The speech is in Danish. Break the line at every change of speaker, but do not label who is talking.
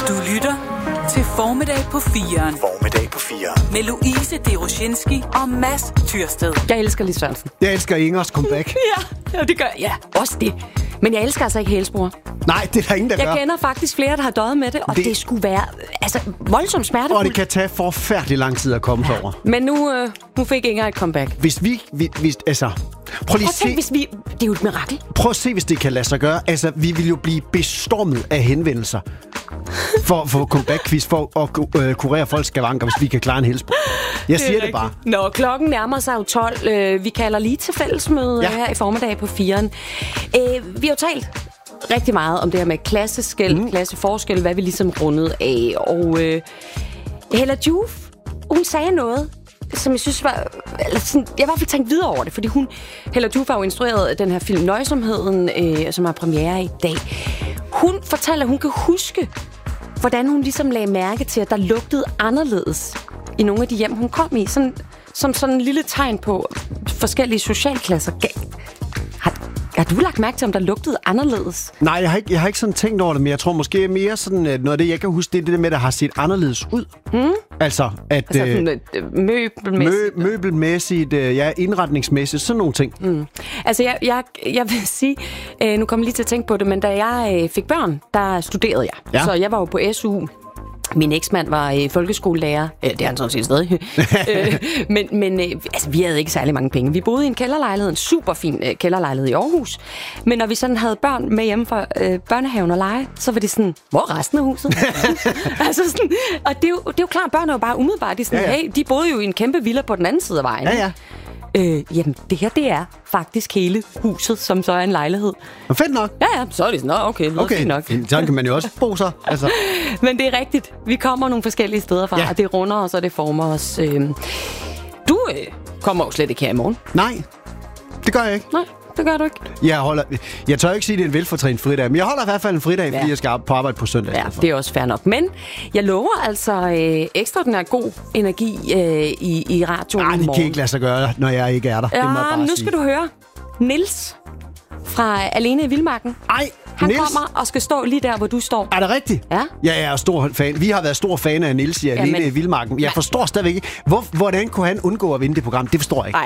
Du lytter til Formiddag på 4'eren.
Formiddag på 4'eren.
Med Louise Deroshinski og Mads Tyrsted.
Jeg elsker Lis Sørensen.
Jeg elsker Ingers comeback.
Ja, det gør jeg. Ja, også det. Men jeg elsker altså ikke hælspor.
Nej, det er der ingen, der gør.
Jeg kender faktisk flere, der har døjet med det, og det skulle være voldsomt smertefuldt.
Og det kan tage forfærdelig lang tid at komme sig over.
Men nu fik Inger et comeback.
Hvis vi altså... Prøv lige at se,
hvis vi... Det er jo et mirakel.
Prøv at se, hvis det kan lade sig gøre. Altså, vi vil jo blive bestormet af henvendelser for comeback-quiz, for at kurere folks skavanker, hvis vi kan klare en hælspor. Jeg siger det bare.
Nå, klokken nærmer sig jo 12. Vi kalder lige til fællesmøde her i Formiddag på 4'eren. Vi har jo talt rigtig meget om det her med klasseskel, klasseforskel, hvad vi ligesom rundede af. Og Hella Joof, hun sagde noget, som jeg synes var... Sådan, jeg i hvert fald tænkt videre over det, fordi Hella Joof har jo instrueret den her film Nøjsomheden, som har premiere i dag. Hun fortæller, at hun kan huske, hvordan hun ligesom lagde mærke til, at der lugtede anderledes i nogle af de hjem, hun kom i. Som sådan en lille tegn på forskellige socialklasser. Har du lagt mærke til, om der lugtede anderledes?
Nej, jeg har ikke sådan tænkt over det, men jeg tror måske mere sådan, noget af det, jeg kan huske, det er det med, der har set anderledes ud. Altså, at... møbelmæssigt, indretningsmæssigt, sådan nogle ting.
Altså, jeg vil sige, nu kommer jeg lige til at tænke på det, men da jeg fik børn, der studerede jeg. Ja. Så jeg var jo på SU. Min eksmand var folkeskolelærer. Det er han sådan set stadig. Men vi havde ikke særlig mange penge. Vi boede i en kælderlejlighed, en super fin kælderlejlighed i Aarhus. Men når vi sådan havde børn med hjemme fra børnehaven og lege, så var de sådan, hvor er resten af huset? Altså sådan, og det er jo klart, børn er jo bare umiddelbart. De, sådan, hey, de boede jo i en kæmpe villa på den anden side af vejen.
Ja.
Jamen, det her, det er faktisk hele huset, som så er en lejlighed.
Og fedt nok.
Ja, så er det sådan, okay, nok.
Sådan kan man jo også bo så. Altså.
Men det er rigtigt. Vi kommer nogle forskellige steder fra, og det runder os, og det former os. Du kommer jo slet ikke her i morgen.
Nej, det gør jeg ikke.
Nej, det gør du ikke.
Jeg tør ikke sige, at det er en velfortrænet fridag, men jeg holder i hvert fald en fridag, fordi jeg skal på arbejde på søndag.
Ja, det er også fair nok. Men jeg lover altså ekstraordinær god energi i radioen i morgen.
Nej, det kan ikke lade sig gøre, når jeg ikke er der.
Ja,
det må jeg bare
nu
sige.
skal du høre. Niels fra Alene i Vildmarken. Han kommer og skal stå lige der, hvor du står.
Er det rigtigt?
Ja.
Jeg er stor fan. Vi har været stor fan af Niels i Alene i Vildmarken. Jeg forstår stadigvæk ikke, hvordan kunne han undgå at vinde det program? Det forstår jeg ikke.